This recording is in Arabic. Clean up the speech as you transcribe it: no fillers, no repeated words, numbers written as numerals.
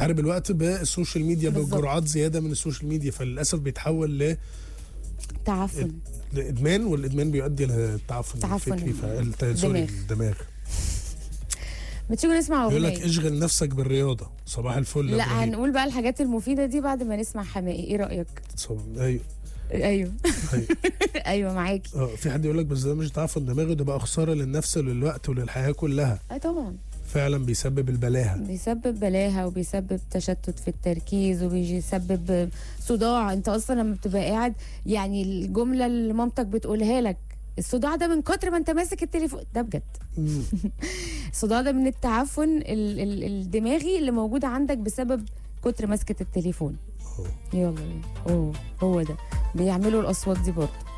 بتحارب الوقت بالسوشيال ميديا، بالظبط. بجرعات زياده من السوشيال ميديا، فللاسف بيتحول تعفن. لادمان، والادمان بيؤدي للتعفن تعفن الفكري سوري الدماغ. ما تيجوا نسمع يقول لك اغنيه. اشغل نفسك بالرياضه. صباح الفل. لا هنقول بقى الحاجات المفيده دي بعد ما نسمع حماقي، ايه رايك؟ ايوه ايوه أيوة. ايوه معاكي. في حد يقول لك بس ده مش تعفن دماغي، ده بقى خساره للنفس وللوقت وللحياه كلها. طبعا فعلا بيسبب البلاهه، بيسبب بلاهه وبيسبب تشتت في التركيز وبيسبب صداع. انت اصلا لما بتبقى قاعد، يعني الجمله اللي مامتك بتقولها لك، الصداع ده من كتر ما انت ماسك التليفون، ده بجد. الصداع ده من التعفن الدماغي اللي موجود عندك بسبب كتر ماسكه التليفون. يلا هو ده بيعملوا الاصوات دي برضه.